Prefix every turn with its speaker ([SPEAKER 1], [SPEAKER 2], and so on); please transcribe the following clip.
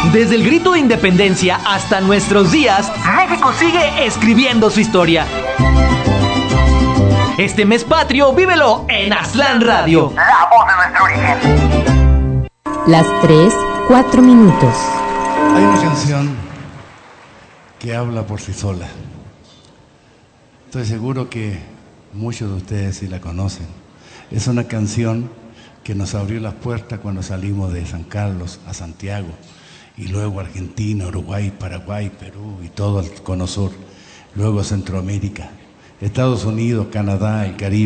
[SPEAKER 1] Desde el grito de independencia hasta nuestros días, México sigue escribiendo su historia. Este mes patrio, vívelo en Aztlán Radio.
[SPEAKER 2] La voz de nuestro origen.
[SPEAKER 3] Las 3:04 minutos.
[SPEAKER 4] Hay una canción que habla por sí sola. Estoy seguro que muchos de ustedes sí la conocen. Es una canción que nos abrió las puertas cuando salimos de San Carlos a Santiago, y luego Argentina, Uruguay, Paraguay, Perú y todo el cono sur, luego Centroamérica, Estados Unidos, Canadá, el Caribe.